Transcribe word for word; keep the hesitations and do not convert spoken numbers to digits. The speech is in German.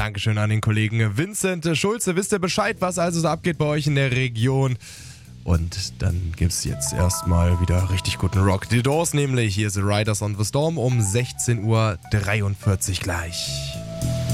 Dankeschön an den Kollegen Vincent Schulze. Wisst ihr Bescheid, was also so abgeht bei euch in der Region? Und dann gibt's jetzt erstmal wieder richtig guten Rock. Die Doors nämlich. Hier ist Riders on the Storm um sechzehn Uhr dreiundvierzig gleich.